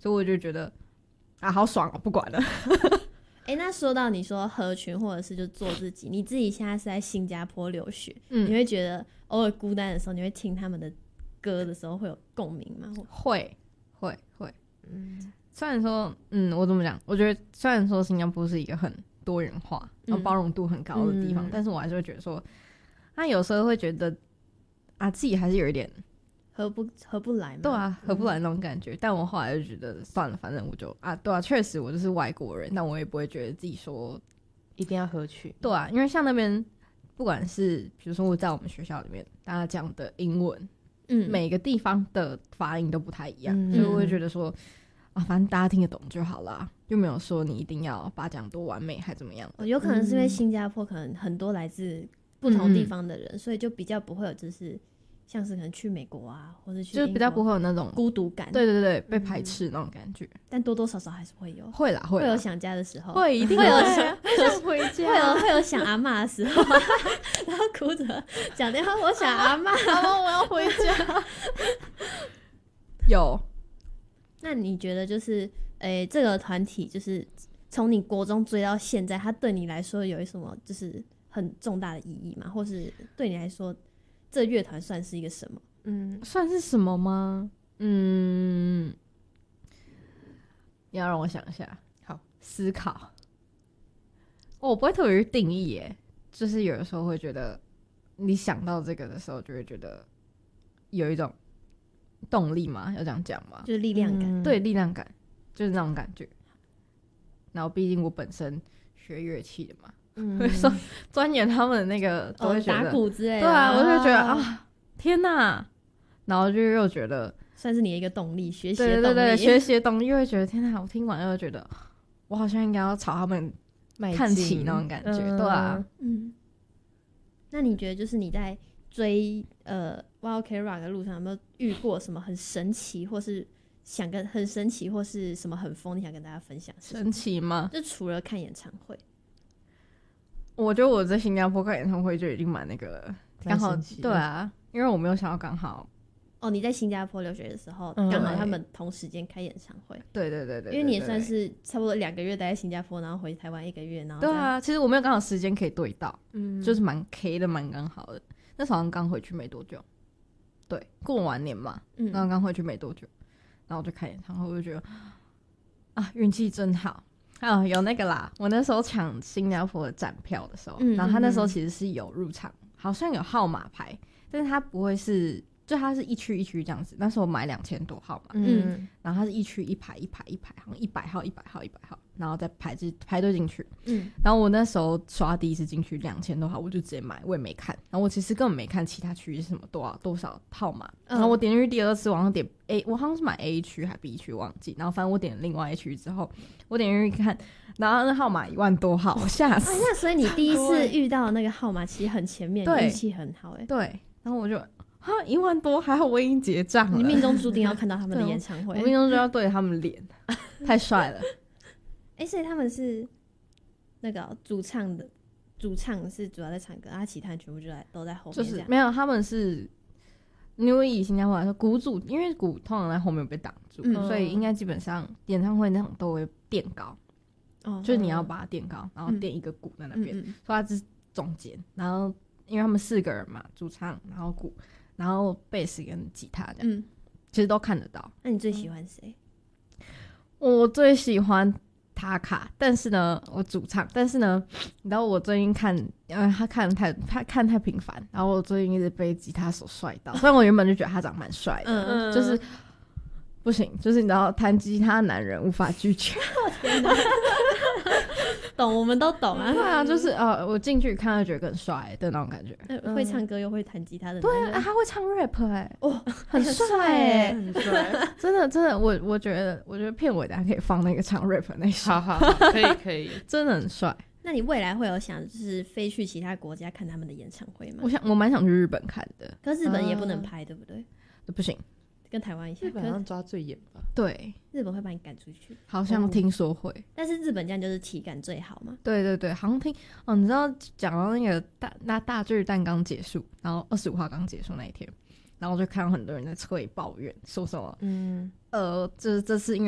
所以我就觉得啊好爽哦，不管了。 那说到你说合群或者是就做自己，你自己现在是在新加坡留学，你会觉得偶尔孤单的时候，你会听他们的歌的时候会有共鸣吗？ 会，虽然说我怎么讲，我觉得虽然说新加坡是一个很多元化然后包容度很高的地方，但是我还是会觉得说他有时候会觉得啊自己还是有一点合不来嘛，对啊，合不来那种感觉。但我后来就觉得算了，反正我就对啊，确实我就是外国人，但我也不会觉得自己说一定要合群。 对啊，因为像那边不管是比如说我在我们学校里面大家讲的英文，每个地方的发音都不太一样，所以我会觉得说反正大家听得懂就好啦，就没有说你一定要把它讲多完美还怎么样的。 有可能是因为新加坡可能很多来自不同地方的人，所以就比较不会有就是像是可能去美国啊，或者去就是比较不会有那种孤独感， 对，被排斥那种感觉。 但多多少少还是会有， 会有想家的时候， 会一定会有想回家， 会有想阿嬷的时候，然后哭着讲电话，我想阿嬷， 阿嬷我要回家。有。 那你觉得就是这个团体就是从你国中追到现在，它对你来说有什么就是很重大的意义吗？或是对你来说这乐团算是一个什么？ 算是什么吗？你要让我想一下，好思考。我不会特别去定义耶，就是有的时候会觉得你想到这个的时候就会觉得有一种动力嘛，要这样讲嘛， 就是力量感。 对，力量感就是那种感觉。然后毕竟我本身学乐器的嘛，所以说钻研他们的那个都会觉得打鼓之类的， 对啊，我就觉得天哪，然后就又觉得算是你的一个动力，学习的动力， 对，学习的动力，又会觉得天哪，我听完又觉得我好像应该要朝他们看齐那种感觉，对啊， 那你觉得就是你在追YOK Rock 的路上有没有遇过什么很神奇，或是很神奇，或是什么很疯，你想跟大家分享？ 神奇吗？ 就除了看演唱会， 我觉得我在新加坡看演唱会就已经蛮那个了，刚好对啊，因为我没有想到刚好你在新加坡留学的时候，刚好他们同时间开演唱会， 对， 因为你也算是差不多2个月待在新加坡，然后回台湾1个月，然后对啊，其实我没有刚好时间可以对到，就是蛮 K 的，蛮刚好的。那时候好像刚回去没多久，对，过完年嘛，然后刚回去没多久，然后我就看演唱会，我就觉得运气真好。有那个啦，我那时候抢新加坡的站票的时候，然后他那时候其实是有入场，好像有号码牌，但是他不会是，就他是一区一区这样子。那时候我买2000多号嘛，然后他是一区一排一排一排，好像100号100号100号，然后再排队进去。然后我那时候刷第一次进去2000多号，我就直接买，我也没看。然后我其实根本没看其他区是什么多少号码。然后我点进去第2次，往上点我好像是买 A 区还 B 区忘记。然后反正我点另外一区之后，我点进去看，然后那号码1万多号，我吓死。 那所以你第一次遇到的那个号码其实很前面，运气很好对，然后我就1万多，还好我已经结账了。 你命中注定要看到他们的演唱会， 我命中就要对着他们脸，太帅了。 所以他们是那个主唱是主要在唱歌，其他人全部都在后面， 就是没有，他们是因为以新加坡来说，鼓组因为鼓通常在后面被挡住，所以应该基本上演唱会那种都会垫高，就是你要把它垫高，然后垫一个鼓在那边，所以它是中间，然后因为他们4个人嘛，主唱，然后鼓，然后贝斯跟吉他这样，其实都看得到。 那你最喜欢谁？ 我最喜欢塔卡，但是呢，我主唱，但是呢，你知道我最近看，他看太频繁，然后我最近一直被吉他手帅到。虽然我原本就觉得他长蛮帅的，就是不行，就是你知道弹吉他的男人无法拒绝。 天哪，懂，我们都懂啊。 对啊，就是我进去看就觉得更帅的那种感觉。 会唱歌又会弹吉他的男人， 对啊，他会唱 rap 很帅很帅，真的，我觉得片尾大家可以放那个唱 rap 那首， 好，可以， 真的很帅。 那你未来会有想就是飞去其他国家看他们的演唱会吗？ 我蛮想去日本看的， 可是日本也不能拍，对不对？ 不行， 跟台湾一样， 日本好像抓最严吧？ 对， 日本会把你赶出去， 好像听说会。 但是日本这样就是体感最好嘛？ 对，好像听你知道讲到那个大巨蛋刚结束，然后25号刚结束那一天，然后就看到很多人在抱怨说什么，这次因为